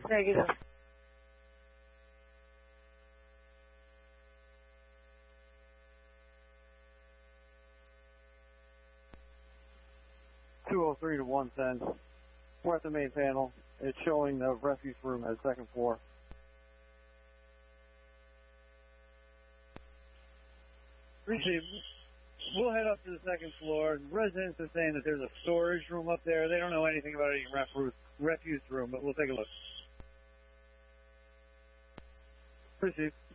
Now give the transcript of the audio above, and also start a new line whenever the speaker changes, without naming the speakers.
Negative.
(203 to 110). We're at the main panel. It's showing the refuse room at the second floor.
Received. We'll head up to the second floor. Residents are saying that there's a storage room up there. They don't know anything about any refuse room, but we'll take a look.
Received.